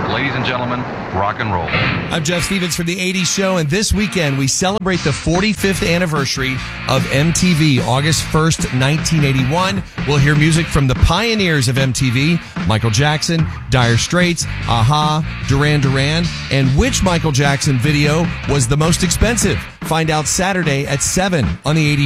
Ladies and gentlemen, rock and roll. I'm Jeff Stevens from the 80s Show, and this weekend we celebrate the 45th anniversary of MTV, August 1st, 1981. We'll hear music from the pioneers of MTV, Michael Jackson, Dire Straits, Aha, Duran Duran, and which Michael Jackson video was the most expensive? Find out Saturday at 7 on the 80s